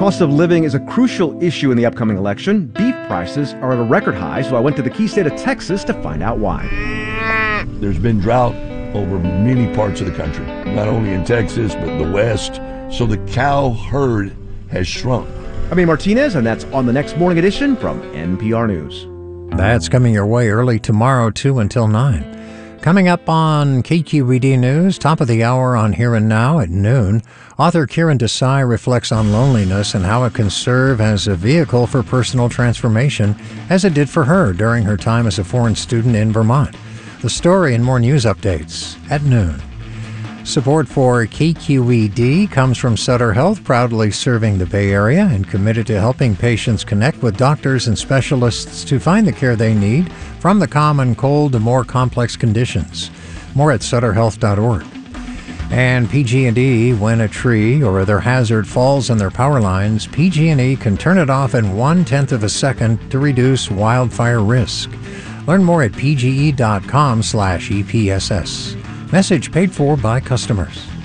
Cost of living is a crucial issue in the upcoming election. Beef prices are at a record high, so I went to the key state of Texas to find out why. There's been drought over many parts of the country, not only in Texas, but the West. So the cow herd has shrunk. I'm Ian Martinez, and that's on the next Morning Edition from NPR News. That's coming your way early tomorrow, 2 until 9. Coming up on KQED News, top of the hour on Here and Now at noon, author Kiran Desai reflects on loneliness and how it can serve as a vehicle for personal transformation, as it did for her during her time as a foreign student in Vermont. The story and more news updates at noon. Support for KQED comes from Sutter Health, proudly serving the Bay Area and committed to helping patients connect with doctors and specialists to find the care they need, from the common cold to more complex conditions. More at sutterhealth.org. And PG&E, when a tree or other hazard falls on their power lines, PG&E can turn it off in 1/10 of a second to reduce wildfire risk. Learn more at pge.com/EPSS. Message paid for by customers.